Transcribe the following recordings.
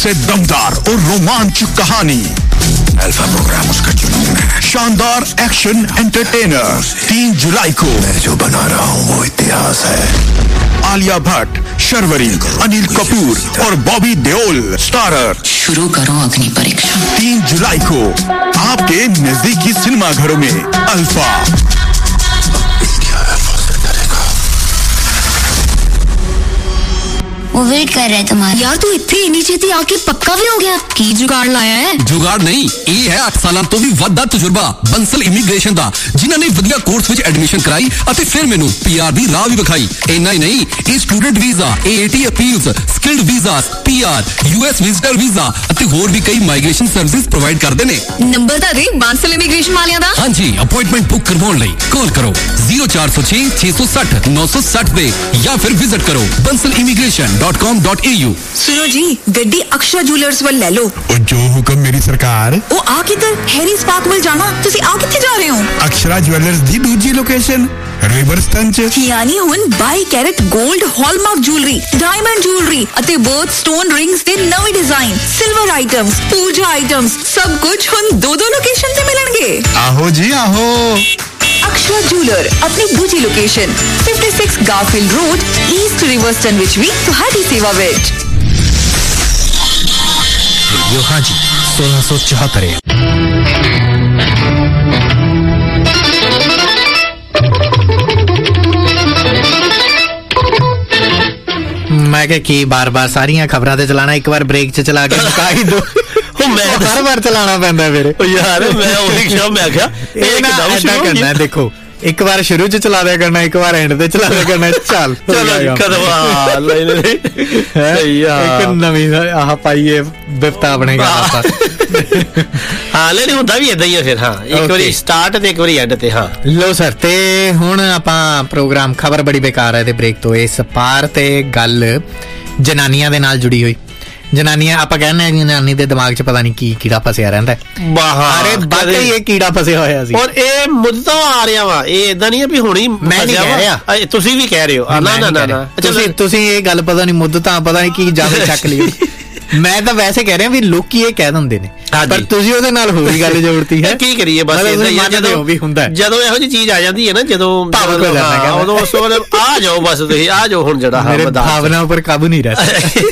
सबसे दमदार और रोमांचक कहानी। अल्फा प्रोग्राम उसका जुनून है। शानदार एक्शन एंटरटेनर। 3 जुलाई को मैं जो बना रहा हूँ वो इतिहास है। आलिया भट्ट, शर्वरी, अनिल कपूर और बॉबी देओल स्टारर। शुरू करो अग्नि परीक्षा। 3 जुलाई को आपके नजदीकी सिनेमा घरों में अल्फा। वो वेट कर रहे हैं तुम्हारे। यार तू इतनी नीचे थी आके पक्का भी हो गया। की जुगाड़ लाया है? जुगाड़ नहीं, ਇਹ ਹੈ 8 ਸਾਲਾਂ ਤੋਂ ਵੀ ਵੱਧ ਦਾ ਤਜਰਬਾ ਬੰਸਲ ਇਮੀਗ੍ਰੇਸ਼ਨ ਦਾ, ਜਿਨ੍ਹਾਂ ਨੇ ਵਧੀਆ ਕੋਰਸ ਵਿੱਚ ਐਡਮਿਸ਼ਨ ਕਰਾਈ ਅਤੇ ਫਿਰ ਮੈਨੂੰ ਪੀਆਰ ਦੀ ਰਾਹ ਵੀ ਵਿਖਾਈ। ਇੰਨਾ ਹੀ ਨਹੀਂ, ਇਹ student visa, AAT appeals, skilled visas, PR, US visitor visa ਅਤੇ ਹੋਰ ਵੀ ਕਈ ਮਾਈਗ੍ਰੇਸ਼ਨ ਸਰਵਿਸਿਜ਼ ਪ੍ਰੋਵਾਈਡ ਕਰਦੇ ਨੇ। ਨੰਬਰ ਤਾਂ ਦੇ ਬਾਂਸਲ ਇਮੀਗ੍ਰੇਸ਼ਨ ਵਾਲਿਆਂ ਦਾ। ਹਾਂਜੀ, ਅਪਾਇੰਟਮੈਂਟ ਬੁੱਕ ਕਰਵਾਉਣ ਲਈ ਕਾਲ ਕਰੋ 0406 660 960 ਤੇ ਜਾਂ ਫਿਰ ਵਿਜ਼ਿਟ ਕਰੋ bansalimigration.com.au। सुनो जी, गड्डी अक्षरा ज्वेलर्स वाल ले लो। जो हुक्म मेरी सरकार। ओ आ किधर? हैरी स्पार्क वाल जाना। तुसी आ किथे जा रहे हो? अक्षरा ज्वेलर्स दी दूजी लोकेशन रिवरस्टन च। यानी हुन 22 carat gold hallmark jewellery, diamond jewellery अते बर्थ स्टोन रिंग्स दे नवे डिजाइन, सिल्वर आइटम्स, पूजा आइटम्स, सब कुछ हुन 2 लोकेशन ते मिलणगे। आहो जी आहो। अक्षरा ज्वेलर अपनी दूजी लोकेशन 56 गारफील्ड रोड, ईस्ट रिवरस्टन विच भी तुहाडी सेवा विच। हाँ जी, 1674। मैं क्या की बार-बार सारियां खबरां ते चलाना, एक बार ब्रेक च चला के मुका ही दो। मैं हर बार चलाना पैंदा मेरे यार। मैं ओही शो मैं क्या एकदम शुरू करना है। देखो, एक बार शुरू च चला दिया करना, एक बार एंड पे चला दिया करना। चल चलो करवा ले एक नवी आह पाइए बिफ्ता बनेगा। हाँ नहीं ਹੁੰਦਾ ਵੀ ਇਦਾਂ ਹੀ ਹੈ ਫਿਰ। ਹਾਂ ਇੱਕ ਵਾਰੀ ਸਟਾਰਟ ਤੇ ਇੱਕ ਵਾਰੀ ਐਂਡ ਤੇ। ਹਾਂ ਲੋ ਸਰ, ਤੇ ਹੁਣ ਆਪਾਂ ਪ੍ਰੋਗਰਾਮ ਖਬਰ ਬੜੀ ਬੇਕਾਰ ਹੈ ਤੇ ਬ੍ਰੇਕ ਤੋਂ ਇਸ ਪਾਰ ਤੇ ਗੱਲ ਜਨਾਨੀਆਂ ਦੇ ਨਾਲ ਜੁੜੀ ਹੋਈ। ਜਨਾਨੀਆਂ ਆਪਾਂ ਕਹਿੰਦੇ ਜਨਾਨੀ ਦੇ ਦਿਮਾਗ 'ਚ ਪਤਾ ਨਹੀਂ ਕੀ ਕੀੜਾ ਫਸਿਆ ਰਹਿੰਦਾ। ਅਰੇ ਬਾਕੀ ਇਹ ਕੀੜਾ ਫਸਿਆ ਹੋਇਆ ਸੀ। ਔਰ ਇਹ ਮੁੱਦਤਾਂ ਆ ਰਿਹਾ ਵਾ। ਇਹ ਇਦਾਂ ਨਹੀਂ ਹੈ ਵੀ ਹੁਣੀ ਮੈਂ ਨਹੀਂ ਕਹਿ ਰਿਹਾ, ਤੁਸੀਂ ਵੀ ਕਹਿ ਰਹੇ ਹੋ। ਨਾ ਤੁਸੀਂ ਇਹ ਗੱਲ ਪਤਾ ਨਹੀਂ ਮੁੱਦਤਾਂ ਪਤਾ ਨਹੀਂ ਕੀ ਜਾਵੇ ਚੱਕ ਲਈ। ਮੈਂ ਤਾਂ ਵੈਸੇ ਕਹਿ ਰਿਹਾ ਵੀ ਲੋਕੀ ਇਹ ਕਹਿ ਦਿੰਦੇ ਨੇ, ਪਰ ਤੁਸੀਂ ਉਹਦੇ ਨਾਲ ਹੋਰ ਗੱਲ ਜੋੜਤੀ ਹੈ। ਕੀ ਕਰੀਏ ਬਸ ਜਦੋਂ ਵੀ ਹੁੰਦਾ, ਜਦੋਂ ਇਹੋ ਜਿਹੀ ਚੀਜ਼ ਆ ਜਾਂਦੀ ਹੈ ਨਾ, ਜਦੋਂ ਉਦੋਂ ਉਸ ਵੇਲੇ ਆ ਜਾਓ ਬਸ, ਤੁਸੀਂ ਆ ਜਾਓ ਹੁਣ। ਜਿਹੜਾ ਮੇਰੇ ਭਾਵਨਾ ਉੱਪਰ ਕਾਬੂ ਨਹੀਂ ਰਹਿ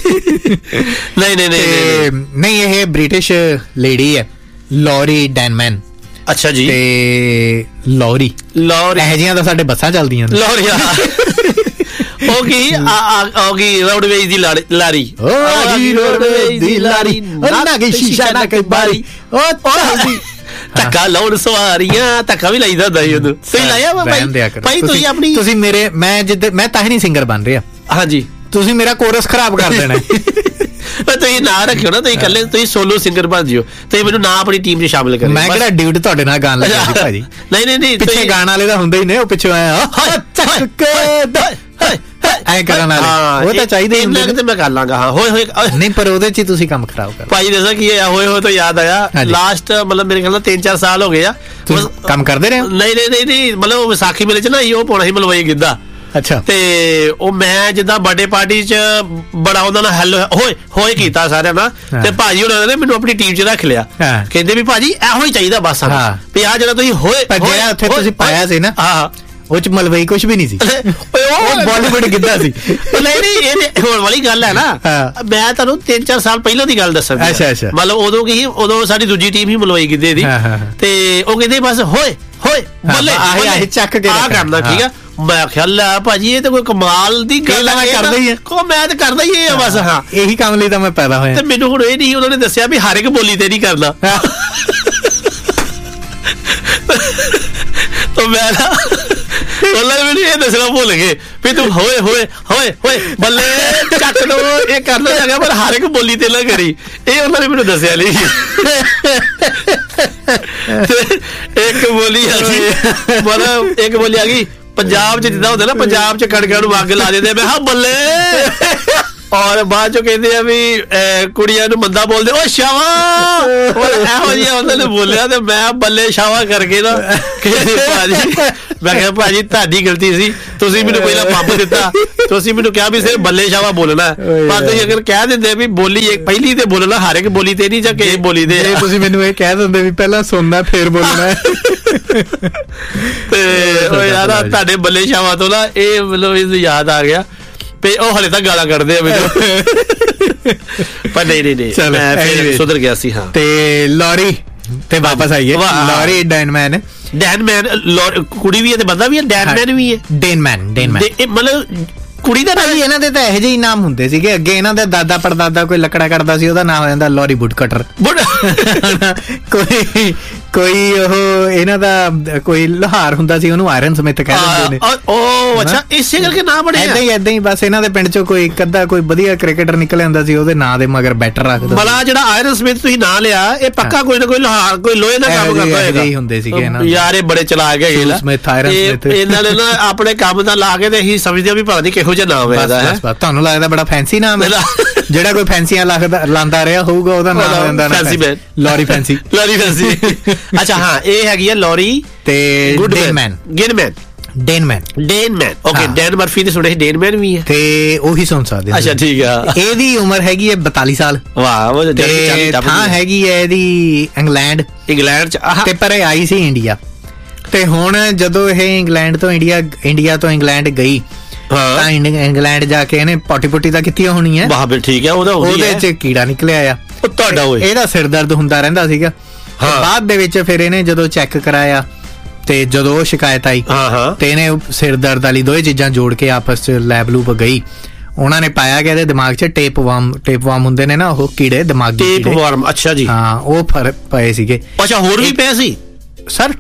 ਨਹੀਂ ਇਹ ਬ੍ਰਿਟਿਸ਼ ਲੇਡੀ ਹੈ ਲੌਰੀ ਡੈਨਮੈਨ। ਅੱਛਾ ਜੀ। ਤੇ ਲੌਰੀ ਇਹੋ ਜਿਹੀਆਂ ਤਾਂ ਸਾਡੇ ਬੱਸਾਂ ਚੱਲਦੀਆਂ ਨੇ। ਲੌਰੀ ਹੋਗੀ ਰੋਡਵੇਜ਼ ਦੀ ਲਾਰੀ। ਰੋਡਵੇਜ਼ ਦੀ ਲਾਰੀ ਨਾ ਗਈ ਸ਼ੀਸ਼ਾ ਨਾ ਕਈ ਬਾਰੀ। ਉਹ ਚੱਲਦੀ ਧੱਕਾ ਲਾਉਣ ਸਵਾਰੀਆਂ। ਧੱਕਾ ਵੀ ਲਾਈਦਾ ਹੁੰਦਾ ਸੀ ਉਦੋਂ। ਸਹੀ ਲਾਇਆ ਭਾਈ ਤੁਸੀਂ ਆਪਣੀ। ਤੁਸੀਂ ਮੇਰੇ ਮੈਂ ਤਾਂ ਹੀ ਨਹੀਂ ਸਿੰਗਰ ਬਣ ਰਿਹਾ। ਹਾਂਜੀ, ਤੁਸੀਂ ਮੇਰਾ ਕੋਰਸ ਖਰਾਬ ਕਰ ਦੇਣਾ। ਤੁਸੀਂ ਨਾ ਰੱਖਿਓ ਨਾ, ਤੁਸੀਂ ਇਕੱਲੇ ਤੁਸੀਂ ਸੋਲੋ ਸਿੰਗਰ ਬਣ ਜਿਓ। ਤੁਸੀਂ ਮੈਨੂੰ ਨਾ ਆਪਣੀ ਟੀਮ 'ਚ ਸ਼ਾਮਿਲ ਕਰਿਓ। ਮੈਂ ਕਿਹੜਾ ਡਿਊਟ ਤੁਹਾਡੇ ਨਾਲ ਗਾਣ ਲੱਗਾ ਸੀ ਭਾਜੀ। ਨਹੀਂ ਪਿੱਛੇ ਗਾਣ ਵਾਲੇ ਤਾਂ ਹੁੰਦੇ ਹੀ ਨੇ, ਉਹ ਪਿੱਛੋਂ ਆਇਆ ਐ ਕਰਨ ਵਾਲੇ ਉਹ ਤਾਂ ਚਾਹੀਦੇ ਹੁੰਦੇ ਨੇ। ਮੈਂ ਕਰ ਲਾਂਗਾ। ਹਾਂ ਹੋਏ ਨਹੀਂ, ਪਰ ਉਹਦੇ 'ਚ ਤੁਸੀਂ ਕੰਮ ਖਰਾਬ ਕਰ ਭਾਈ। ਦੱਸਾਂ ਕੀ ਹੋਇਆ? ਹੋਏ ਤੋਂ ਯਾਦ ਆਇਆ, ਲਾਸਟ ਮਤਲਬ ਮੇਰੇ ਖਿਆਲ ਨਾਲ 3-4 ਸਾਲ ਹੋ ਗਏ ਆ ਕੰਮ ਕਰਦੇ ਰਹੇ। ਨਹੀਂ ਮਤਲਬ ਵਿਸਾਖੀ ਮੇਲੇ 'ਚ ਨਾ ਉਹ ਪਾਉਣਾ ਸੀ ਮਲਵਈ ਗਿੱਧਾ। ਅੱਛਾ। ਤੇ ਉਹ ਮੈਂ ਜਿੱਦਾਂ ਬਰਥਡੇ ਪਾਰਟੀ 'ਚ ਬੜਾ ਉਹਨਾਂ ਨਾਲ ਹੋਏ ਕੀਤਾ ਸਾਰਿਆਂ ਨਾਲ। ਤੇ ਭਾਜੀ ਉਹਨਾਂ ਨੇ ਮੈਨੂੰ ਆਪਣੀ ਟੀਮ 'ਚ ਰੱਖ ਲਿਆ। ਕਹਿੰਦੇ ਵੀ ਭਾਜੀ ਇਹੋ ਹੀ ਚਾਹੀਦਾ ਬਸ ਵੀ ਆ ਜਿਹੜਾ ਤੁਸੀਂ ਜਿਹੜਾ ਉੱਥੇ ਤੁਸੀਂ ਪਾਇਆ ਸੀ ਨਾ, ਉਹ 'ਚ ਮਲਵਈ ਕੁਛ ਵੀ ਨਹੀਂ ਸੀ। ਉਹ ਬਾਲੀਵੁੱਡ ਗਿੱਧਾ ਸੀ। ਨਹੀਂ ਇਹ ਹੋਣ ਵਾਲੀ ਗੱਲ ਹੈ ਨਾ। ਮੈਂ ਤੁਹਾਨੂੰ 3-4 ਸਾਲ ਪਹਿਲਾਂ ਦੀ ਗੱਲ ਦੱਸਾਂ। ਮਤਲਬ ਉਦੋਂ ਕੀ, ਉਦੋਂ ਸਾਡੀ ਦੂਜੀ ਟੀਮ ਹੀ ਮਲਵਈ ਗਿੱਧੇ ਦੀ। ਤੇ ਉਹ ਕਹਿੰਦੇ ਬਸ ਹੋਏ ਬੱਲੇ ਆਹੀ ਚੱਕ ਕੇ ਆ ਕਰਨਾ। ਠੀਕ ਆ। ਮੈਂ ਖਿਆਲ ਆ ਭਾਜੀ ਇਹ ਤਾਂ ਕੋਈ ਕਮਾਲ ਦੀ ਗੱਲ ਹੈ। ਕਰਦਾ ਹੀ ਹੈ ਮੈਂ ਤਾਂ ਕਰਦਾ ਹੀ ਇਹ ਬਸ। ਹਾਂ ਇਹੀ ਕੰਮ ਲਈ ਤਾਂ ਮੈਂ ਪੈਦਾ ਹੋਇਆ। ਤੇ ਮੈਨੂੰ ਹੁਣ ਇਹ ਨਹੀਂ ਉਹਨਾਂ ਨੇ ਦੱਸਿਆ ਵੀ ਹਰ ਇੱਕ ਬੋਲੀ ਤੇ ਨਹੀਂ ਕਰਨਾ। ਤਾਂ ਮੈਂ ਨਾ ਮੈਨੂੰ ਇਹ ਦੱਸਣਾ ਭੁੱਲ ਗਏ ਵੀ ਤੂੰ ਹੋਏ ਬੱਲੇ ਚੱਕ ਦੋ ਇਹ ਕਰਨਾ ਹੈਗਾ, ਪਰ ਹਰ ਇੱਕ ਬੋਲੀ ਤੇ ਨਾ ਕਰੀ। ਇਹ ਉਹਨਾਂ ਨੇ ਮੈਨੂੰ ਦੱਸਿਆ ਨਹੀਂ। ਇੱਕ ਬੋਲੀ ਆ ਗਈ, ਮਤਲਬ ਇੱਕ ਬੋਲੀ ਆ ਗਈ ਪੰਜਾਬ 'ਚ ਜਿੱਦਾਂ ਹੁੰਦਾ ਨਾ, ਪੰਜਾਬ 'ਚ ਕਣਕਾਂ ਨੂੰ ਅੱਗ ਲਾ ਦਿੰਦੇ। ਮੈਂ ਕਿਹਾ ਬੱਲੇ ਔਰ ਬਾਅਦ ਚੋਂ ਕਹਿੰਦੇ ਆ ਵੀ ਕੁੜੀਆਂ ਨੂੰ ਮੰਦਾ ਬੋਲਦੇ ਓ ਸ਼ਾਵਾ, ਇਹੋ ਜਿਹਾ ਉਹਨਾਂ ਨੇ ਬੋਲਿਆ ਤੇ ਮੈਂ ਬੱਲੇ ਸ਼ਾਵਾ ਕਰਕੇ ਨਾ ਕਹਿੰਦੇ ਭਾਜੀ, ਮੈਂ ਕਿਹਾ ਭਾਜੀ ਤੁਹਾਡੀ ਗਲਤੀ ਸੀ, ਤੁਸੀਂ ਮੈਨੂੰ ਪਹਿਲਾਂ ਪੰਪ ਦਿੱਤਾ, ਤੁਸੀਂ ਮੈਨੂੰ ਕਿਹਾ ਵੀ ਸਿਰਫ ਬੱਲੇ ਸ਼ਾਵਾ ਬੋਲਣਾ, ਪਰ ਤੁਸੀਂ ਅਗਰ ਕਹਿ ਦਿੰਦੇ ਵੀ ਬੋਲੀ ਪਹਿਲੀ ਤੇ ਬੋਲਣਾ, ਹਰ ਇੱਕ ਬੋਲੀ ਤੇ ਨਹੀਂ ਜਾਂ ਕਿਸੇ ਬੋਲੀ ਦੇ, ਤੁਸੀਂ ਮੈਨੂੰ ਇਹ ਕਹਿ ਦਿੰਦੇ ਵੀ ਪਹਿਲਾਂ ਸੁਣਨਾ ਫਿਰ ਬੋਲਣਾ ਤੇ ਉਹ ਯਾਰ ਤੁਹਾਡੇ ਬੱਲੇ ਸ਼ਾਵਾ ਤੋਂ ਨਾ ਇਹ ਮਤਲਬ ਯਾਦ ਆ ਗਿਆ ਤੇ ਉਹ ਹਲੇ ਤੱਕ ਗਾਲਾਂ ਕੱਢਦੇ ਆ ਮੈਨੂੰ ਪਰ ਨਹੀਂ ਮੈਂ ਫਿਰ ਸੁਧਰ ਗਿਆ ਸੀ। ਹਾਂ ਤੇ ਲੋਰੀ ਤੇ ਵਾਪਸ ਆਈਏ, ਲੋਰੀ ਡੈਨਮੈਨ ਕੁੜੀ ਵੀ ਹੈ ਤੇ ਬੰਦਾ ਵੀ ਹੈ, ਡੈਨਮੈਨ ਵੀ ਹੈ, ਡੈਨਮੈਨ ਮਤਲਬ ਕੁੜੀ ਦਾ ਨਾਮ ਇਹਨਾਂ ਦੇ ਤਾਂ ਇਹੋ ਜਿਹੇ ਨਾਮ ਹੁੰਦੇ ਸੀਗੇ ਅੱਗੇ। ਇਹਨਾਂ ਦੇ ਦਾਦਾ ਪੜਦਾਦਾ ਕੋਈ ਲੱਕੜਾ ਕੱਟਦਾ ਸੀ, ਉਹਦਾ ਨਾਮ ਹੋ ਜਾਂਦਾ ਲੋਰੀ ਬੁੱਟ ਕਟਰ। ਕੋਈ ਉਹ ਇਹਨਾਂ ਦਾ ਕੋਈ ਲੋਹਾਰ ਹੁੰਦਾ ਸੀ, ਉਹਨੂੰ ਆਇਰਨ ਸਮਿਥ ਕਹਿ ਦਿੰਦੇ ਨੇ। ਉਹ ਅੱਛਾ ਇਸੇ ਕਰਕੇ ਨਾਮ ਬਣਿਆ ਏਦਾਂ ਹੀ ਬਸ ਇਹਨਾਂ ਦੇ ਪਿੰਡ ਚੋਂ ਕੋਈ ਕੱਦਾ ਕੋਈ ਵਧੀਆ ਕ੍ਰਿਕਟਰ ਨਿਕਲ ਆਂਦਾ ਸੀ, ਉਹਦੇ ਨਾਂ ਦੇ ਮਗਰ ਬੈਟਰ ਰੱਖਦਾ। ਮਲਾ ਜਿਹੜਾ ਆਇਰਨ ਸਮਿਥ ਤੁਸੀਂ ਨਾਂ ਲਿਆ, ਇਹ ਪੱਕਾ ਕੋਈ ਨਾ ਕੋਈ ਲੋਹਾਰ ਕੋਈ ਲੋਹੇ ਦਾ ਕੰਮ ਕਰਦਾ ਹੋਏਗਾ ਹੀ ਹੁੰਦੇ ਸੀਗੇ ਇਹਨਾਂ ਯਾਰ। ਇਹ ਬੜੇ ਚਲਾਕ ਹੈਗੇ ਇਹਨਾਂ ਨੇ ਨਾ ਆਪਣੇ ਕੰਮ ਦਾ ਲਾ ਕੇ ਤੇ ਅਸੀਂ ਸਮਝਦੇ ਵੀ ਪਤਾ ਨਹੀਂ ਕਿਹੋ ਜਿਹਾ ਨਾਮ ਹੈ ਇਹਦਾ। ਤੁਹਾਨੂੰ ਲੱਗਦਾ ਬੜਾ ਫੈਂਸੀ ਨਾਮ ਹੈ, ਜਿਹੜਾ ਕੋਈ ਫੈਂਸੀਆਂ ਲਾਂਦਾ ਰਿਹਾ ਹੋਊਗਾ ਉਹਦਾ ਨਾਮ ਹੋ ਜਾਂਦਾ ਲੋਰੀ ਫੈਂਸੀ। ਲੋਰੀ ਫੈਂਸੀ ਅੱਛਾ ਹਾਂ ਇਹ ਹੈਗੀ ਆ ਲੋਰੀ ਤੇ ਡੇਨਮੈਨ ਓਕੇ। ਡੈਨ ਮਰਫੀ ਦੇ ਸੁਣੇ ਡੇਨਮੈਨ ਵੀ ਹੈ ਤੇ ਉਹੀ ਸੁਣ ਸਕਦੇ। ਅੱਛਾ ਠੀਕ ਆ। ਇਹਦੀ ਉਮਰ ਹੈਗੀ ਹੈ 42 ਸਾਲ। ਵਾਹ। ਥਾਂ ਹੈਗੀ ਹੈ ਇਹਦੀ ਇੰਗਲੈਂਡ ਚ ਤੇ ਪਰ ਇਹ ਆਈ ਸੀ ਇੰਡੀਆ। ਤੇ ਹੁਣ ਜਦੋਂ ਇਹ ਇੰਗਲੈਂਡ ਤੋਂ ਇੰਡੀਆ ਤੋਂ ਇੰਗਲੈਂਡ ਗਈ ਤਾਂ ਇੰਗਲੈਂਡ ਜਾ ਕੇ ਇਹਨੇ ਪੁੱਟੀ ਤਾਂ ਕੀਤੀ ਹੋਣੀ ਹੈ। ਵਾਹ ਠੀਕ ਹੈ। ਉਹਦੇ ਚ ਕੀੜਾ ਨਿਕਲਿਆ ਆ ਤੁਹਾਡਾ, ਇਹਦਾ ਸਿਰ ਦਰਦ ਹੁੰਦਾ ਰਹਿੰਦਾ ਸੀਗਾ। ਬਾਅਦ ਦੇ ਵਿੱਚ ਫਿਰ ਇਹਨੇ ਜਦੋਂ ਚੈੱਕ ਕਰਾਇਆ ਤੇ ਜਦੋਂ ਉਹ ਸ਼ਿਕਾਇਤ ਆਈ ਤੇ ਇਹਨੇ ਸਿਰ ਦਰਦ ਵਾਲੀ ਦੋਵੇਂ ਚੀਜ਼ਾਂ ਜੋੜ ਕੇ ਆਪਸ ਚ ਲੈਬ ਲੂਪ ਗਈ। ਉਹਨਾਂ ਨੇ ਪਾਇਆ ਕਿ ਇਹਦੇ ਦਿਮਾਗ 'ਚ ਟੇਪ ਵਾਰਮ ਹੁੰਦੇ ਨੇ ਨਾ, ਉਹ ਕੀੜੇ ਦਿਮਾਗੀ ਟੇਪ ਵਾਰਮ। ਅੱਛਾ ਜੀ ਹਾਂ, ਉਹ ਫਰਕ ਪਏ ਸੀਗੇ। ਅੱਛਾ ਹੋਰ ਵੀ ਪਏ ਸੀ ਸਰ?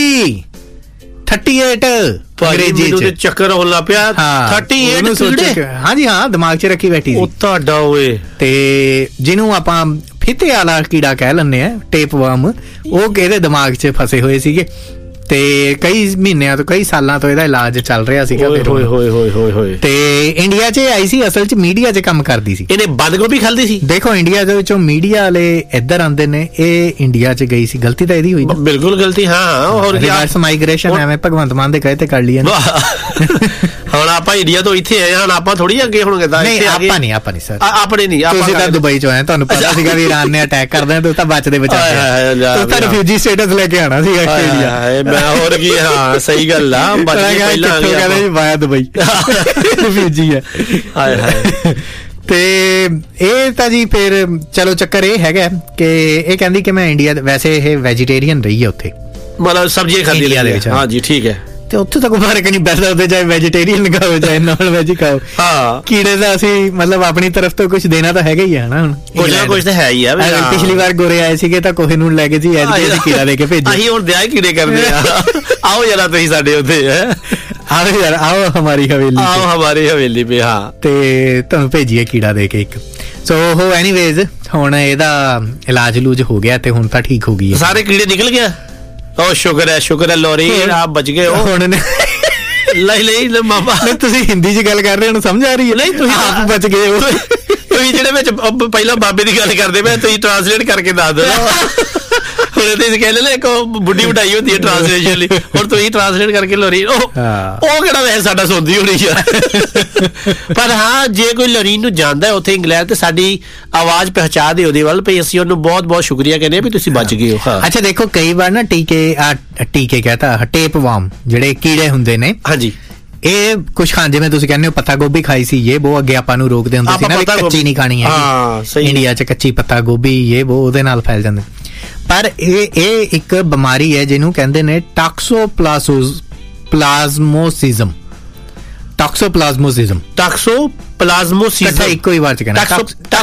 38 ਅੰਗਰੇਜ਼ੀ ਚ ਚੱਕਰ ਹੋਣ ਲੱਗ ਪਿਆ। 38 ਕੀੜੇ ਹਾਂਜੀ ਹਾਂ ਦਿਮਾਗ 'ਚ ਰੱਖੀ ਬੈਠੀ ਸੀ। ਉਹ ਤੁਹਾਡਾ ਓਏ ਤੇ ਜਿਹਨੂੰ ਆਪਾਂ ਫਿੱਤੇ ਵਾਲਾ ਕੀੜਾ ਕਹਿ ਲੈਂਦੇ ਆ, ਟੇਪ ਵਾਰਮ, ਉਹ ਇਹਦੇ ਦਿਮਾਗ 'ਚ ਫਸੇ ਹੋਏ ਸੀਗੇ ਤੇ ਕਈ ਮਹੀਨਿਆਂ ਤੋਂ ਕਈ ਸਾਲਾਂ ਤੋਂ ਇਹਦਾ ਇਲਾਜ ਚੱਲ ਰਿਹਾ ਸੀਗਾ। ਤੇ ਇੰਡੀਆ 'ਚ ਆਈ ਸੀ, ਅਸਲ 'ਚ ਮੀਡੀਆ 'ਚ ਕੰਮ ਕਰਦੀ ਸੀ। ਇਹਨੇ ਬੰਦ ਗੋਭੀ ਖਾਂਦੀ ਸੀ। ਦੇਖੋ ਇੰਡੀਆ ਦੇ ਵਿੱਚੋਂ ਮੀਡੀਆ ਵਾਲੇ ਇੱਧਰ ਆਉਂਦੇ ਨੇ, ਇਹ ਇੰਡੀਆ 'ਚ ਗਈ ਸੀ। ਗਲਤੀ ਤਾਂ ਇਹਦੀ ਹੋਈ ਨਾ, ਬਿਲਕੁਲ ਗਲਤੀ। ਹਾਂ ਹੋਰ ਰਿਵਰਸ ਮਾਈਗ੍ਰੇਸ਼ਨ ਐਵੇਂ ਭਗਵੰਤ ਮਾਨ ਦੇ ਕਹੇ ਤੇ ਕਰ ਲਈ। ਹੁਣ ਆਪਾਂ ਇੰਡੀਆ ਤੋਂ ਇੱਥੇ ਆਏ, ਹੁਣ ਆਪਾਂ ਥੋੜੀ ਅੱਗੇ ਹੋਣਗੇ। ਆਪਾਂ ਨਹੀਂ ਸਰ, ਆਪਣੇ ਨਹੀਂ। ਤੁਸੀਂ ਤਾਂ ਦੁਬਈ 'ਚ ਆਏ, ਤੁਹਾਨੂੰ ਪਤਾ ਸੀਗਾ ਵੀ ਇਰਾਨ ਨੇ ਅਟੈਕ ਕਰ ਦੇਣਾ, ਤੁਸੀਂ ਤਾਂ ਬਚਦੇ ਬਚਾਉਂਦੇ, ਤੁਸੀਂ ਤਾਂ ਰਿਫਿਊਜੀ ਸਟੇਟਸ ਲੈ ਕੇ ਆਉਣਾ ਸੀਗਾ ਇੰਡੀਆ। ਹੋਰ ਕੀ। ਹਾਂ ਸਹੀ ਗੱਲ ਆ। ਵਾਇਆ ਦੁਬਈ ਰਿਫਿਊਜੀ ਹੈ। ਤੇ ਇਹ ਤਾਂ ਜੀ ਫਿਰ ਚਲੋ ਚੱਕਰ ਇਹ ਹੈਗਾ ਕਿ ਇਹ ਕਹਿੰਦੀ ਕਿ ਮੈਂ ਇੰਡੀਆ, ਵੈਸੇ ਇਹ ਵੈਜੀਟੇਰੀਅਨ ਰਹੀ ਹੈ ਉੱਥੇ, ਮਤਲਬ ਸਬਜ਼ੀਆਂ ਖਾਂਦੀ ਰਹੀ ਹੈ। ਹਾਂ ਜੀ ਠੀਕ ਹੈ। ਤੇ ਉੱਥੇ ਤਾਂ ਕੋਈ ਫਰਕ ਨਹੀਂ ਪੈਂਦਾ, ਉੱਥੇ ਚਾਹੇ ਵੈਜੀਟੇਰੀਅਨ ਖਾਓ ਚਾਹੇ ਨਾਨ ਵੈਜ ਖਾਓ। ਹਾਂ ਕੀੜੇ ਦਾ ਅਸੀਂ ਮਤਲਬ ਆਪਣੀ ਤਰਫ ਤੋਂ ਕੁਝ ਦੇਣਾ ਤਾਂ ਹੈਗਾ ਹੀ ਹੈ ਨਾ। ਹੁਣ ਕੁਝ ਤਾਂ ਹੈ ਹੀ ਆ। ਪਿਛਲੀ ਵਾਰ ਗੋਰੇ ਆਏ ਸੀਗੇ ਤਾਂ ਕੋਹੇ ਨੂੰ ਲੈ ਕੇ ਜੀ ਐਜ ਕੀੜਾ ਦੇ ਕੇ ਭੇਜਿਆ। ਅਸੀਂ ਹੁਣ ਵਿਆਹ ਕੀੜੇ ਕਰਦੇ ਆ। ਆਓ ਜਰਾ ਤੁਸੀਂ ਸਾਡੇ ਉੱਥੇ ਆਓ ਯਾਰ, ਆਓ ਹਮਾਰੀ ਹਵੇਲੀ ਪੇ। ਹਾਂ ਤੇ ਤੁਹਾਨੂੰ ਭੇਜੀਏ ਕੀੜਾ ਦੇ ਕੇ ਇੱਕ। ਸੋ ਉਹ ਐਨੀਵੇਜ਼ ਹੁਣ ਇਹਦਾ ਇਲਾਜ ਲੂਜ ਹੋ ਗਿਆ ਤੇ ਹੁਣ ਤਾਂ ਠੀਕ ਹੋ ਗਈ, ਸਾਰੇ ਕੀੜੇ ਨਿਕਲ ਗਿਆ। ਉਹ ਸ਼ੁਕਰ ਹੈ ਲੋਰੀ, ਆਪ ਬਚ ਗਏ ਹੋ ਹੁਣ। ਨਹੀਂ ਮਾਮਾ, ਤੁਸੀਂ ਹਿੰਦੀ 'ਚ ਗੱਲ ਕਰ ਰਹੇ ਹੋ, ਸਮਝ ਆ ਰਹੀ ਹੈ? ਨਹੀਂ ਤੁਸੀਂ ਆਪ ਬਚ ਗਏ ਹੋ। ਤੁਸੀਂ ਜਿਹੜੇ ਵਿੱਚ ਪਹਿਲਾਂ ਬਾਬੇ ਦੀ ਗੱਲ ਕਰਦੇ ਪਏ, ਤੁਸੀਂ ਟ੍ਰਾਂਸਲੇਟ ਕਰਕੇ ਦੱਸ ਦਿਓ। ਹੁਣ ਤੁਸੀਂ ਕਹਿੰਦੇ ਨਾ ਇੱਕ ਬੁੱਢੀ ਉਠਾਈ ਹੁੰਦੀ ਹੈ ਟ੍ਰਾਂਸਲੇਸ਼ਨ ਲਈ, ਹੁਣ ਤੁਸੀਂ ਟ੍ਰਾਂਸਲੇਟ ਕਰਕੇ ਲੋਰੀ। ਉਹ ਕਿਹੜਾ ਵੈਸੇ ਸਾਡਾ ਸੁਣਦੀ ਹੋਣੀ ਆ। ਪਰ ਹਾਂ ਜੇ ਕੋਈ ਲੋਰੀ ਨੂੰ ਜਾਣਦਾ ਉੱਥੇ ਇੰਗਲੈਂਡ ਤੇ ਸਾਡੀ ਆਵਾਜ਼ ਪਹੁੰਚਾ ਦੇ ਉਹਦੇ ਵੱਲ, ਵੀ ਅਸੀਂ ਉਹਨੂੰ ਬਹੁਤ ਬਹੁਤ ਸ਼ੁਕਰੀਆ ਕਹਿੰਦੇ ਆ ਵੀ ਤੁਸੀਂ ਬਚ ਗਏ ਹੋ। ਅੱਛਾ ਦੇਖੋ ਕਈ ਵਾਰ ਨਾ ਟੀਕੇ ਕਹਤਾ ਟੇਪ ਵਾਰਮ ਜਿਹੜੇ ਕੀੜੇ ਹੁੰਦੇ ਨੇ, ਹਾਂਜੀ ਇਹ ਕੁਛ ਖਾਂ, ਜਿਵੇਂ ਤੁਸੀਂ ਕਹਿੰਦੇ ਹੋ ਪੱਤਾ ਗੋਭੀ ਖਾਈ ਸੀ, ਇਹ ਬਹੁਤ ਅੱਗੇ ਆਪਾਂ ਨੂੰ ਰੋਕਦੇ ਹੁੰਦੇ ਸੀ ਨਾ ਵੀ ਕੱਚੀ ਨਹੀਂ ਖਾਣੀ ਹੈ। ਇੰਡੀਆ 'ਚ ਕੱਚੀ ਪੱਤਾ ਗੋਭੀ ਇਹ ਬਹੁਤ ਉਹਦੇ ਨਾਲ ਫੈਲ ਜਾਂਦੇ। ਪਰ ਇਹ ਇੱਕ ਬਿਮਾਰੀ ਹੈ ਜਿਹਨੂੰ ਕਹਿੰਦੇ ਨੇ ਟਾਕਸੋਪਲਾਜ਼ਮੋਸਿਜ਼ਮ। ਇੱਕੋ ਹੀ ਵਾਰ 'ਚ ਕਹਿੰਦਾ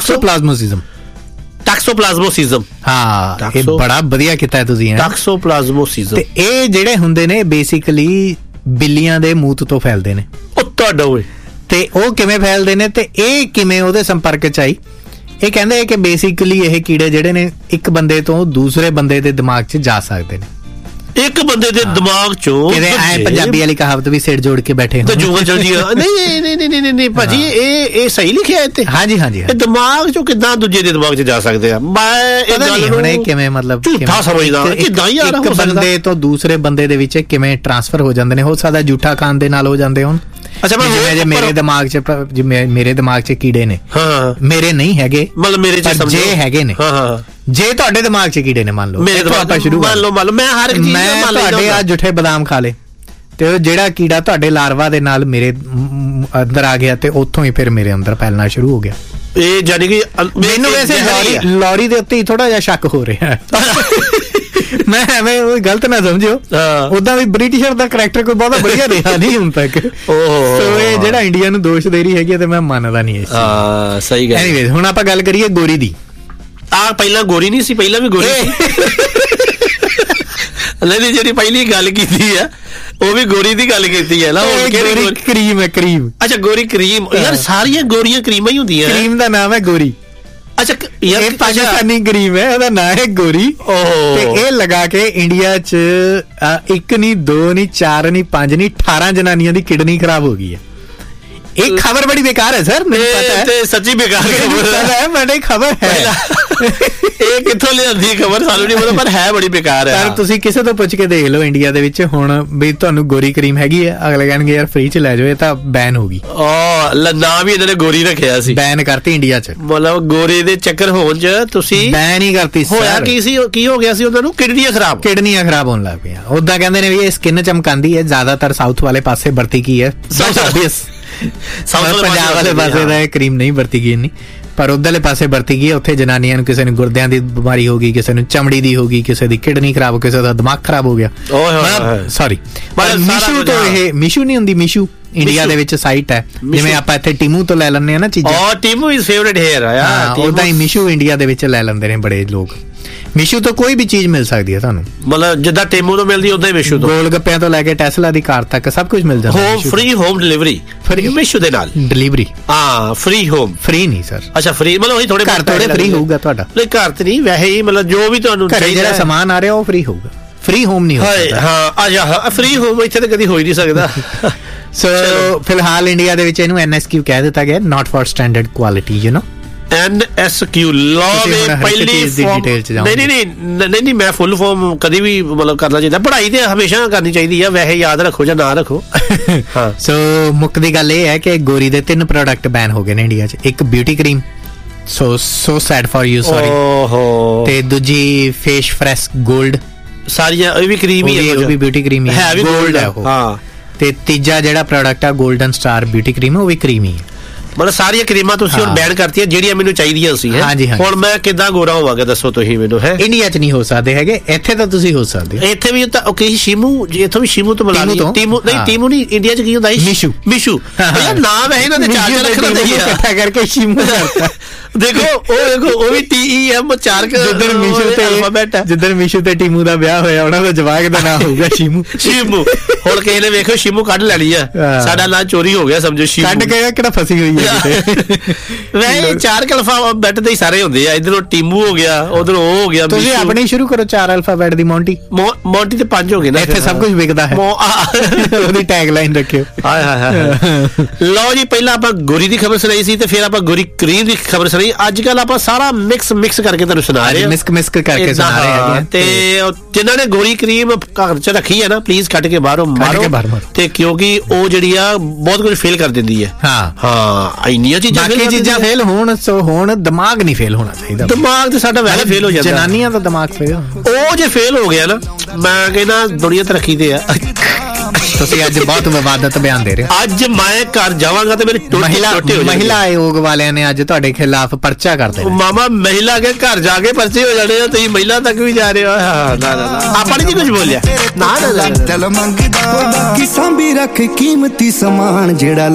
ਟਾਕਸੋਪਲਾਜ਼ਮੋਸਿਜ਼ਮ। ਹਾਂ ਇਹ ਬੜਾ ਵਧੀਆ ਕੀਤਾ ਤੁਸੀਂ। ਟਾਕਸੋਪਲਾਜ਼ਮੋਸਿਜ਼ਮ ਤੇ ਇਹ ਜਿਹੜੇ ਹੁੰਦੇ ਨੇ ਬੇਸਿਕਲੀ ਬਿੱਲੀਆਂ ਦੇ ਮੂਤ ਤੋਂ ਫੈਲਦੇ ਨੇ। ਉਹ ਤੁਹਾਡਾ ਹੋਏ ਤੇ ਉਹ ਕਿਵੇਂ ਫੈਲਦੇ ਨੇ ਤੇ ਇਹ ਕਿਵੇਂ ਉਹਦੇ ਸੰਪਰਕ 'ਚ ਆਈ? ਇਹ ਕਹਿੰਦੇ ਕਿ ਬੇਸਿਕਲੀ ਇਹ ਕੀੜੇ ਜਿਹੜੇ ਨੇ ਇੱਕ ਬੰਦੇ ਤੋਂ ਦੂਸਰੇ ਬੰਦੇ ਦੇ ਦਿਮਾਗ 'ਚ ਜਾ ਸਕਦੇ ਨੇ। ਇੱਕ ਬੰਦੇ ਦੇ ਦਿਮਾਗ ਚੋਂ ਕਿਤੇ ਐ ਪੰਜਾਬੀ ਵਾਲੀ ਕਹਾਵਤ ਵੀ ਸਿਰ ਜੋੜ ਕੇ ਬੈਠੇ ਤੇ ਜੂਗਾ ਚਲ ਜੀ ਨਹੀਂ ਭਾਜੀ ਇਹ ਸਹੀ ਲਿਖਿਆ ਇੱਥੇ। ਹਾਂਜੀ ਇਹ ਦਿਮਾਗ ਚੋਂ ਕਿੱਦਾਂ ਦੂਜੇ ਦੇ ਦਿਮਾਗ 'ਚ ਜਾ ਸਕਦੇ ਆ? ਮੈਂ ਇਹ ਗੱਲ ਨੂੰ ਕਿਵੇਂ ਮਤਲਬ ਝੂਠਾ ਸਮਝਦਾ ਕਿੱਦਾਂ ਯਾਰ ਇੱਕ ਬੰਦੇ ਤੋਂ ਦੂਸਰੇ ਬੰਦੇ ਦੇ ਵਿੱਚ ਕਿਵੇਂ ਟ੍ਰਾਂਸਫਰ ਹੋ ਜਾਂਦੇ ਨੇ। ਹੋ ਸਕਦਾ ਜੂਠਾ ਖਾਣ ਦੇ ਨਾਲ ਹੋ ਜਾਂਦੇ ਹੋਣ। ਅੱਛਾ ਜਿਵੇਂ ਮੇਰੇ ਦਿਮਾਗ 'ਚ ਕੀੜੇ ਨੇ, ਮੇਰੇ ਨਹੀਂ ਹੈਗੇ, ਮਤਲਬ ਮੇਰੇ 'ਚ ਜੇ ਹੈਗੇ ਨੇ, ਜੇ ਤੁਹਾਡੇ ਦਿਮਾਗ 'ਚ ਕੀੜੇ ਨੇ ਮੰਨ ਲਓ, ਮੇਰੇ ਦਿਮਾਗ ਸ਼ੁਰੂ ਮੰਨ ਲਓ ਮੈਂ ਹਰ ਇੱਕ ਚੀਜ਼ ਮੈਂ ਤੁਹਾਡੇ ਆ ਜੁੱਠੇ ਬਦਾਮ ਖਾ ਲੇ ਤੇ ਉਹ ਜਿਹੜਾ ਕੀੜਾ ਤੁਹਾਡੇ ਲਾਰਵਾ ਦੇ ਨਾਲ ਮੇਰੇ ਅੰਦਰ ਆ ਗਿਆ ਤੇ ਉੱਥੋਂ ਹੀ ਫਿਰ ਮੇਰੇ ਅੰਦਰ ਫੈਲਣਾ ਸ਼ੁਰੂ ਹੋ ਗਿਆ। ਇਹ ਜਾਨੀ ਕਿ ਮੈਨੂੰ ਵੈਸੇ ਲੌਰੀ ਦੇ ਉੱਤੇ ਹੀ ਥੋੜਾ ਜਿਹਾ ਸ਼ੱਕ ਹੋ ਰਿਹਾ ਮੈਂ ਐਵੇਂ ਗਲਤ ਨਾ ਸਮਝਿਓ। ਉਦਾਂ ਵੀ ਬ੍ਰਿਟਿਸ਼ਰ ਦਾ ਕਰੈਕਟਰ ਕੋਈ ਬਹੁਤਾ ਵਧੀਆ ਰਿਹਾ ਨਹੀਂ ਹੁਣ ਤੱਕ। ਸੋ ਇਹ ਜਿਹੜਾ ਇੰਡੀਆ ਨੂੰ ਦੋਸ਼ ਦੇ ਰਹੀ ਹੈਗੀ ਤੇ ਮੈਂ ਮੰਨਦਾ ਨਹੀਂ ਇਸ ਚੀਜ਼। ਸਹੀ ਗੱਲ। ਐਨੀਵੇਜ਼ ਹੁਣ ਆਪਾਂ ਗੱਲ ਕਰੀਏ ਗੋਰੀ ਦੀ। ਪਹਿਲਾਂ ਗੋਰੀ ਨਹੀਂ ਸੀ, ਪਹਿਲਾਂ ਵੀ ਗੋਰੀ ਨਹੀਂ, ਜਿਹੜੀ ਪਹਿਲੀ ਗੱਲ ਕੀਤੀ ਆ ਉਹ ਵੀ ਗੋਰੀ ਦੀ ਗੱਲ ਕੀਤੀ ਹੈ ਨਾ। ਕਰੀਮ ਹੈ, ਕਰੀਮ। ਅੱਛਾ ਗੋਰੀ ਕਰੀਮ। ਯਾਰ ਸਾਰੀਆਂ ਗੋਰੀਆਂ ਕਰੀਮਾਂ ਹੀ ਹੁੰਦੀਆਂ। ਕਰੀਮ ਦਾ ਨਾਮ ਹੈ ਗੋਰੀ। ਅੱਛਾ ਯਾਰ ਇਹ ਪਾਕਿਸਤਾਨੀ ਕਰੀਮ ਹੈ, ਉਹਦਾ ਨਾਂ ਹੈ ਗੋਰੀ। ਤੇ ਇਹ ਲਗਾ ਕੇ ਇੰਡੀਆ 'ਚ 1 ਨਹੀਂ 2 ਨਹੀਂ 4 ਨਹੀਂ 5 ਨਹੀਂ 18 ਜਨਾਨੀਆਂ ਦੀ ਕਿਡਨੀ ਖਰਾਬ ਹੋ ਗਈ ਹੈ। ਇਹ ਖਬਰ ਬੜੀ ਬੇਕਾਰ ਹੈ ਸਰ, ਮੈਨੂੰ ਪਤਾ ਹੈ। ਤੇ ਸੱਚੀ ਬੇਕਾਰ ਹੈ, ਮੈਨੂੰ ਖਬਰ ਹੈ। ਇਹ ਕਿੱਥੋਂ ਲਿਆਂਦੀ ਖਬਰ ਸਾਨੂੰ ਨਹੀਂ ਪਤਾ, ਪਰ ਹੈ ਬੜੀ ਬੇਕਾਰ ਹੈ। ਤੁਸੀਂ ਕਿਸੇ ਤੋਂ ਪੁੱਛ ਕੇ ਦੇਖ ਲਓ ਇੰਡੀਆ ਦੇ ਵਿੱਚ ਹੁਣ ਵੀ ਤੁਹਾਨੂੰ ਗੋਰੀ ਕਰੀਮ ਹੈਗੀ ਹੈ, ਅਗਲੇ ਕਹਿਣਗੇ ਯਾਰ ਫ੍ਰੀ 'ਚ ਲੈ ਜਾਓ, ਇਹ ਤਾਂ ਬੈਨ ਹੋ ਗਈ। ਨਾਂ ਵੀ ਇਹਨਾਂ ਨੇ ਗੋਰੀ ਰੱਖਿਆ ਸੀ, ਬੈਨ ਕਰਤੀ ਇੰਡੀਆ 'ਚ। ਮਤਲਬ ਗੋਰੇ ਦੇ ਚੱਕਰ ਹੋਣ 'ਚ ਤੁਸੀਂ ਬੈਨ ਹੀ ਕਰਤੀ। ਹੋਇਆ ਕੀ ਸੀ, ਕੀ ਹੋ ਗਿਆ ਸੀ ਉਹਨਾਂ ਨੂੰ? ਕਿਡਨੀਆਂ ਖਰਾਬ ਹੋਣ ਲੱਗ ਪਈਆਂ। ਉਦਾਂ ਕਹਿੰਦੇ ਨੇ ਵੀ ਇਹ ਸਕਿਨ ਚਮਕਾਉਂਦੀ ਹੈ, ਜ਼ਿਆਦਾਤਰ ਸਾਊਥ ਵਾਲੇ ਪਾਸੇ ਵਰਤੀ ਕੀ ਹੈ। ਪੰਜਾਬ ਵਾਲੇ ਪਾਸੇ ਦਾ ਇਹ ਕਰੀਮ ਨਹੀਂ ਵਰਤੀ ਗਈ ਇੰਨੀ, ਪਰ ਉਧਰਲੇ ਪਾਸੇ ਵਰਤੀ ਗਈ। ਉੱਥੇ ਜਨਾਨੀਆਂ ਨੂੰ ਕਿਸੇ ਨੂੰ ਗੁਰਦਿਆਂ ਦੀ ਬਿਮਾਰੀ ਹੋ ਗਈ, ਕਿਸੇ ਨੂੰ ਚਮੜੀ ਦੀ ਹੋ ਗਈ, ਕਿਸੇ ਦੀ ਕਿਡਨੀ ਖਰਾਬ, ਕਿਸੇ ਦਾ ਦਿਮਾਗ ਖਰਾਬ ਹੋ ਗਿਆ। ਸੌਰੀ ਮਿਸ਼ੂ ਤੋਂ ਇਹ ਮਿਸ਼ੂ ਨਹੀਂ ਹੁੰਦੀ, ਮਿਸ਼ੂ ਇੰਡੀਆ ਦੇ ਵਿੱਚ ਸਾਈਟ ਹੈ। ਜਿਵੇਂ ਆਪਾਂ ਇੱਥੇ ਟੀਮੂ ਤੋਂ ਲੈ ਲੈਂਦੇ ਆ ਨਾ ਚੀਜ਼ਾਂ। ਟੀਮੂ ਇਜ਼ ਫੇਵਰਿਟ ਹੇਅਰ ਆ। ਉਦਾਂ ਹੀ ਮਿਸ਼ੂ ਇੰਡੀਆ ਦੇ ਵਿੱਚ ਲੈ ਲੈਂਦੇ ਨੇ ਬੜੇ ਲੋਕ। ਮਿਸ਼ੂ ਤੋਂ ਕੋਈ ਵੀ ਚੀਜ਼ ਮਿਲ ਸਕਦੀ ਹੈ ਤੁਹਾਨੂੰ, ਮਤਲਬ ਜਿੱਦਾਂ ਟੀਮੂ ਤੋਂ ਮਿਲਦੀ ਉਦਾਂ ਹੀ ਮਿਸ਼ੂ ਤੋਂ। ਗੋਲ ਗੱਪਿਆਂ ਤੋਂ ਲੈ ਕੇ ਟੈਸਲਾ ਦੀ ਕਾਰ ਤੱਕ ਸਭ ਕੁਝ ਮਿਲ ਜਾਂਦਾ। ਫ੍ਰੀ ਹੋਮ ਡਿਲੀਵਰੀ ਮਿਸ਼ੂ ਦੇ ਨਾਲ। Delivery free home. ਫ੍ਰੀ ਨਹੀਂ ਸਰ। ਅੱਛਾ ਫ੍ਰੀ ਮਤਲਬ ਉਹੀ ਥੋੜੇ ਫ੍ਰੀ ਹੋਊਗਾ ਤੁਹਾਡਾ। ਨਹੀਂ ਘਰ ਤੇ ਨਹੀਂ, ਵੈਸੇ ਹੀ ਮਤਲਬ ਜੋ ਵੀ ਤੁਹਾਨੂੰ ਘਰੇ ਜਿਹੜਾ ਸਮਾਨ ਆ ਰਿਹਾ ਉਹ ਫ੍ਰੀ ਹੋਊਗਾ, ਫ੍ਰੀ ਹੋਮ ਨਹੀਂ ਹੋਊਗਾ। ਹਾਂ ਫ੍ਰੀ ਹੋਮ ਇੱਥੇ ਤਾਂ ਕਦੀ ਹੋ ਹੀ ਨਹੀਂ ਸਕਦਾ। ਸੋ ਫਿਲਹਾਲ ਇੰਡੀਆ ਦੇ ਵਿੱਚ ਇਹਨੂੰ NSQ ਕਹਿ ਦਿੱਤਾ ਗਿਆ, not for standard quality, you know. NSQ law ਦੇ ਪਹਿਲੀ ਨਹੀਂ ਮੈਂ ਫੁੱਲ ਫਾਰਮ ਕਦੀ ਵੀ ਮਤਲਬ ਕਰਨਾ ਚਾਹੀਦਾ। ਪੜ੍ਹਾਈ ਤੇ ਹਮੇਸ਼ਾ ਕਰਨੀ ਚਾਹੀਦੀ ਆ, ਵੈਸੇ ਯਾਦ ਰੱਖੋ ਜਾਂ ਨਾ ਰੱਖੋ। ਸੋ ਮੁੱਖ ਦੀ ਗੱਲ ਇਹ ਹੈ ਕਿ ਗੋਰੀ ਦੇ 3 ਪ੍ਰੋਡਕਟ ਬੈਨ ਹੋ ਗਏ ਨੇ ਇੰਡੀਆ 'ਚ। ਇੱਕ beauty cream, so sad for you, sorry. ਤੇ ਦੂਜੀ ਫੇਸ ਫਰੈਸ਼ ਗੋਲਡ। ਸਾਰੀਆਂ ਇਹ ਵੀ ਕਰੀਮ ਹੀ ਹੈ, ਉਹ ਵੀ ਬਿਊਟੀ ਕਰੀਮ ਹੀ ਹੈ, ਗੋਲਡ ਹੈ ਉਹ। ਤੇ ਤੀਜਾ ਜਿਹੜਾ ਪ੍ਰੋਡਕਟ ਆ 골ਡਨ ਸਟਾਰ ਬਿਊਟੀ ਕਰੀਮ, ਉਹ ਵੀ ਕਰੀਮ ਹੀ ਹੈ। ਮਤਲਬ ਸਾਰੀਆਂ ਕਰੀਮਾਂ ਤੁਸੀਂ ਹੁਣ ਬੈਨ ਕਰਤੀਆਂ ਜਿਹੜੀਆਂ ਮੈਨੂੰ ਚਾਹੀਦੀਆਂ ਸੀ। ਹੁਣ ਮੈਂ ਕਿੱਦਾਂ ਗੋਰਾ ਹੋਵਾਂਗਾ ਦੱਸੋ ਤੁਸੀਂ ਮੈਨੂੰ? ਹੈ ਇੰਡੀਆ 'ਚ ਨਹੀਂ ਹੋ ਸਕਦੇ ਹੈਗੇ, ਇੱਥੇ ਤਾਂ ਤੁਸੀਂ ਹੋ ਸਕਦੇ। ਇੱਥੇ ਵੀ ਤਾਂ ਓਕੇ ਸ਼ਿਮੂ, ਇੱਥੋਂ ਵੀ ਸ਼ਿਮੂ ਤੋਂ ਮਿਲਾ ਲਈ। ਟੀਮੂ ਨਹੀਂ, ਟੀਮੂ ਨਹੀਂ, ਇੰਡੀਆ 'ਚ ਕੀ ਹੁੰਦਾ ਹੈ? ਮਿਸ਼ੂ। ਨਾਮ ਹੈ ਇਹਨਾਂ ਦੇ ਚਾਰ ਰੱਖਣਾ ਚਾਹੀਦਾ ਇਕੱਠਾ ਕਰਕੇ ਸ਼ਿਮੂ ਕਰਤਾ। ਦੇਖੋ ਉਹ ਵੀ TEM 4 ਜਿੱਦਣ ਮਿਸ਼ੂ ਤੇ ਟੀਮੂ ਦਾ ਵਿਆਹ ਹੋਇਆ ਉਹਨਾਂ ਦਾ ਜਵਾਕ ਦਾ ਨਾਮ ਹੋਊਗਾ ਸ਼ਿਮੂ। ਹੁਣ ਕਿਸੇ ਨੇ ਵੇਖੋ ਸ਼ਿਮੂ ਕੱਢ ਲੈਣੀ ਆ, ਸਾਡਾ ਨਾਂ ਚੋਰੀ ਹੋ ਗਿਆ ਸਮਝੋ। ਸ਼ਿਮੂ ਕੱਢ ਕੇ ਕਿਹੜਾ ਫਸੀ ਹੋਈ ਹੈ ਵੈਸੇ 4 ਅਲਫਾਬੈਟ ਦੇ ਹੀ ਸਾਰੇ ਹੁੰਦੇ ਆ। ਇਧਰੋਂ ਟੀਮੂ ਹੋ ਗਿਆ, ਉਧਰੋਂ ਉਹ ਹੋ ਗਿਆ। ਤੁਸੀਂ ਆਪਣੀ ਸ਼ੁਰੂ ਕਰੋ 4 ਅਲਫਾਬੈਟ ਦੀ। ਮੌਂਟੀ ਤੇ 5 ਹੋ ਗਏ ਨਾ। ਇੱਥੇ ਸਭ ਕੁਝ ਵਿਕਦਾ ਹੈ, ਉਹਦੀ ਟੈਗ ਲਾਈਨ ਰੱਖਿਓ। ਲਓ ਜੀ, ਪਹਿਲਾਂ ਆਪਾਂ ਗੋਰੀ ਦੀ ਖਬਰ ਸੁਣਾਈ ਸੀ ਤੇ ਫਿਰ ਆਪਾਂ ਗੋਰੀ ਕਰੀਮ ਦੀ ਖਬਰ ਸੁਣਾਈ। ਅੱਜ ਕੱਲ ਆਪਾਂ ਸਾਰਾ ਮਿਕਸ ਕਰਕੇ ਤੁਹਾਨੂੰ ਸੁਣਾ ਰਹੇ ਹਾਂ, ਮਿਕਸ ਕਰਕੇ ਸੁਣਾ ਰਹੇ ਹਾਂ। ਤੇ ਜਿਨ੍ਹਾਂ ਨੇ ਗੋਰੀ ਕਰੀਮ ਘਰ 'ਚ ਰੱਖੀ ਹੈ ਨਾ, ਪਲੀਜ਼ ਕੱਢ ਕੇ ਬਾਹਰੋਂ ਮਾਰੋ। ਤੇ ਕਿਉਂਕਿ ਉਹ ਜਿਹੜੀ ਆ ਬਹੁਤ ਕੁਝ ਫੇਲ ਕਰ ਦਿੰਦੀ ਹੈ। ਹਾਂ ਇੰਨੀਆਂ ਚੀਜ਼ਾਂ ਫੇਲ ਹੋਣ, ਸੋ ਹੁਣ ਦਿਮਾਗ ਨਹੀਂ ਫੇਲ ਹੋਣਾ ਚਾਹੀਦਾ। ਦਿਮਾਗ ਤੇ ਸਾਡਾ ਵੈਸੇ ਫੇਲ ਹੋ ਜਾਂਦਾ, ਜਨਾਨੀਆਂ ਦਾ ਦਿਮਾਗ ਫੇਲ। ਉਹ ਜੇ ਫੇਲ ਹੋ ਗਿਆ ਨਾ, ਮੈਂ ਕਹਿੰਦਾ ਦੁਨੀਆ ਤਰੱਕੀ ਤੇ ਆ। ਤੁਸੀਂ ਅੱਜ ਬਹੁਤ ਵਿਵਾਦਤ ਬਿਆਨ ਦੇ ਰਹੇ ਹੋ। ਅੱਜ ਮੈਂ ਘਰ ਜਾਵਾਂਗਾ ਤੇ ਮੇਰੇ ਮਹਿਲਾ ਆਯੋਗ ਵਾਲਿਆਂ ਨੇ ਅੱਜ ਤੁਹਾਡੇ ਖਿਲਾਫ ਪਰਚਾ ਕਰ ਦੇਣਾ। ਮਾਮਾ ਮਹਿਲਾ ਕੇ ਘਰ ਜਾ ਕੇ ਪਰਚੇ ਹੋ ਜਾਣੇ ਆ, ਤੁਸੀਂ ਮਹਿਲਾ ਤੱਕ ਵੀ ਜਾ ਰਹੇ ਹੋ। ਆਪਾਂ ਨੇ ਕੁਝ ਬੋਲਿਆ ਨਾ ਦਿਲ ਮੰਗਦਾ, ਸਾਂਭੀ ਰੱਖ ਕੀਮਤੀ ਸਮਾਨ ਜਿਹੜਾ